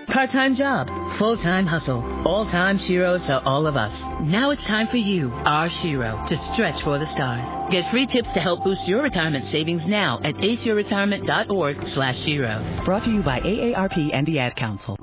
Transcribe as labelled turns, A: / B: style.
A: Part-time job, full-time hustle, all-time Shiro to all of us. Now it's time for you, our Shiro, to stretch for the stars. Get free tips to help boost your retirement savings now at aceyourretirement.org/Shiro.
B: Brought to you by AARP and the Ad Council.